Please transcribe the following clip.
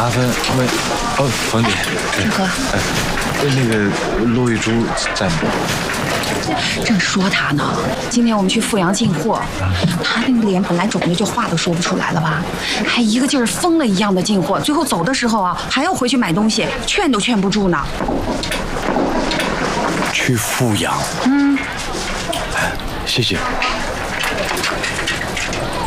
麻烦问，冯姐， 哥， 那个陆玉珠在吗？ 正说他呢。今天我们去富阳进货，他那个脸本来肿的就话都说不出来了吧，还一个劲儿疯了一样的进货，最后走的时候啊，还要回去买东西，劝都劝不住呢。 去富阳。谢谢。